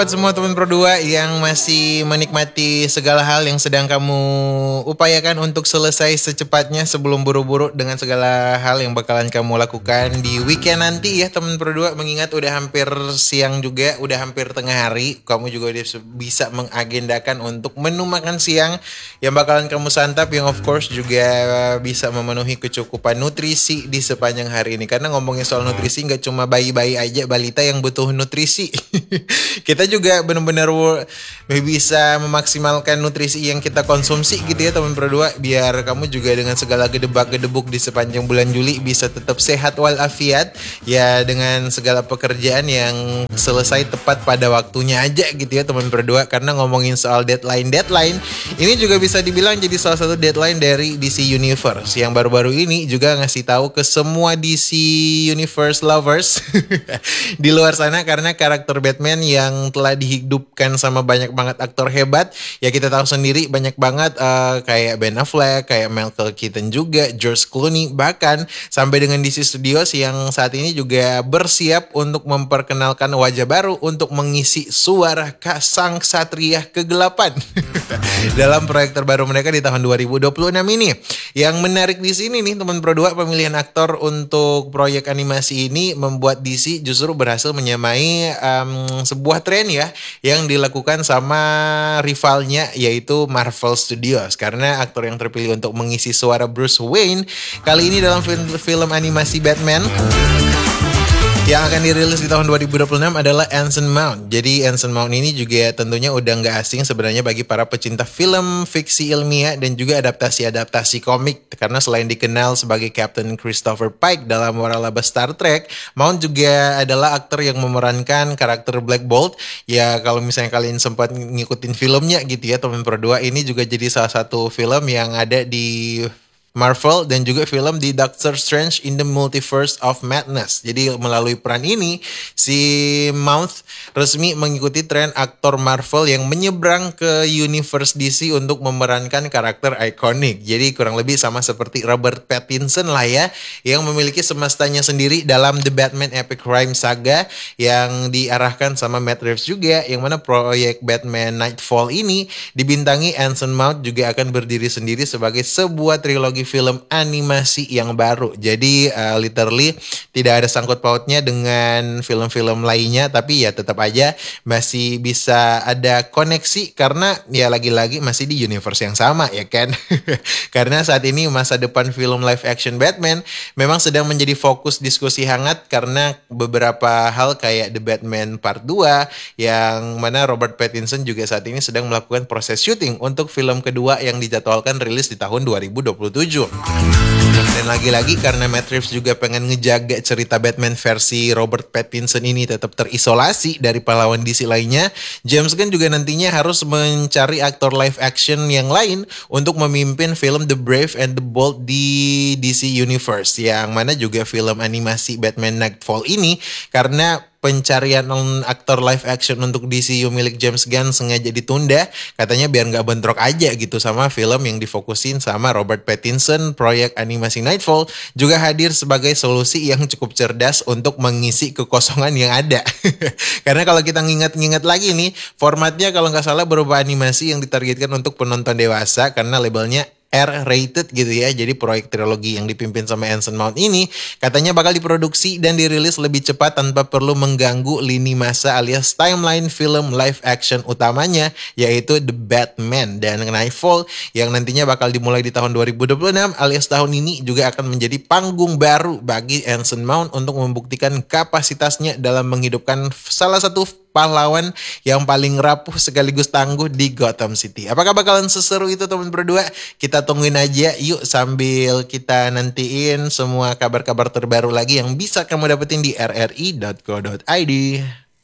Buat semua teman Pro 2 yang masih menikmati segala hal yang sedang kamu upayakan untuk selesai secepatnya sebelum buru-buru dengan segala hal yang bakalan kamu lakukan di weekend nanti ya teman Pro 2, mengingat udah hampir siang juga, udah hampir tengah hari. Kamu juga udah bisa mengagendakan untuk menu makan siang yang bakalan kamu santap, yang of course juga bisa memenuhi kecukupan nutrisi di sepanjang hari ini. Karena ngomongin soal nutrisi, gak cuma bayi-bayi aja, balita yang butuh nutrisi. Kita juga benar-benar bisa memaksimalkan nutrisi yang kita konsumsi gitu ya teman Pro 2, biar kamu juga dengan segala gedebak-gedebuk di sepanjang bulan Juli bisa tetap sehat walafiat ya, dengan segala pekerjaan yang selesai tepat pada waktunya aja gitu ya teman Pro 2. Karena ngomongin soal deadline, ini juga bisa dibilang jadi salah satu deadline dari DC Universe yang baru-baru ini juga ngasih tahu ke semua DC Universe lovers di luar sana, karena karakter Batman yang telah dihidupkan sama banyak banget aktor hebat ya. Kita tahu sendiri banyak banget kayak Ben Affleck, kayak Michael Keaton juga, George Clooney, bahkan sampai dengan DC Studios yang saat ini juga bersiap untuk memperkenalkan wajah baru untuk mengisi suara Sang Ksatria Kegelapan dalam proyek terbaru mereka di tahun 2026 ini. Yang menarik di sini nih teman Pro 2, pemilihan aktor untuk proyek animasi ini membuat DC justru berhasil menyamai sebuah tren ya yang dilakukan sama rivalnya, yaitu Marvel Studios. Karena aktor yang terpilih untuk mengisi suara Bruce Wayne kali ini dalam film animasi Batman yang akan dirilis di tahun 2026 adalah Anson Mount. Jadi Anson Mount ini juga tentunya udah nggak asing sebenarnya bagi para pecinta film fiksi ilmiah dan juga adaptasi komik. Karena selain dikenal sebagai Captain Christopher Pike dalam waralaba Star Trek, Mount juga adalah aktor yang memerankan karakter Black Bolt. Ya kalau misalnya kalian sempat ngikutin filmnya gitu ya teman Pro 2, ini juga jadi salah satu film yang ada di Marvel dan juga film di Doctor Strange in the Multiverse of Madness. Jadi melalui peran ini si Mount resmi mengikuti tren aktor Marvel yang menyeberang ke universe DC untuk memerankan karakter ikonik. Jadi kurang lebih sama seperti Robert Pattinson lah ya, yang memiliki semestanya sendiri dalam The Batman Epic Crime Saga yang diarahkan sama Matt Reeves juga, yang mana proyek Batman Nightfall ini dibintangi Anson Mount juga akan berdiri sendiri sebagai sebuah trilogi film animasi yang baru. Jadi literally tidak ada sangkut pautnya dengan film-film lainnya, tapi ya tetap aja masih bisa ada koneksi karena ya lagi-lagi masih di universe yang sama ya kan. Karena saat ini masa depan film live action Batman memang sedang menjadi fokus diskusi hangat karena beberapa hal kayak The Batman Part 2 yang mana Robert Pattinson juga saat ini sedang melakukan proses syuting untuk film kedua yang dijadwalkan rilis di tahun 2027. Dan lagi-lagi karena Matt Reeves juga pengen ngejaga cerita Batman versi Robert Pattinson ini tetap terisolasi dari pahlawan DC lainnya, James Gunn juga nantinya harus mencari aktor live action yang lain untuk memimpin film The Brave and the Bold di DC Universe, yang mana juga film animasi Batman Nightfall ini karena pencarian aktor live action untuk DCU milik James Gunn sengaja ditunda, katanya biar nggak bentrok aja gitu sama film yang difokusin sama Robert Pattinson. Proyek animasi Nightfall juga hadir sebagai solusi yang cukup cerdas untuk mengisi kekosongan yang ada. Karena kalau kita nginget-nginget lagi nih, formatnya kalau nggak salah berupa animasi yang ditargetkan untuk penonton dewasa karena labelnya R-rated gitu ya. Jadi proyek trilogi yang dipimpin sama Anson Mount ini katanya bakal diproduksi dan dirilis lebih cepat tanpa perlu mengganggu lini masa alias timeline film live action utamanya, yaitu The Batman dan Nightfall yang nantinya bakal dimulai di tahun 2026 alias tahun ini juga akan menjadi panggung baru bagi Anson Mount untuk membuktikan kapasitasnya dalam menghidupkan salah satu pahlawan yang paling rapuh sekaligus tangguh di Gotham City. Apakah bakalan seseru itu teman Pro 2? Kita tungguin aja yuk sambil kita nantiin semua kabar-kabar terbaru lagi yang bisa kamu dapetin di rri.co.id.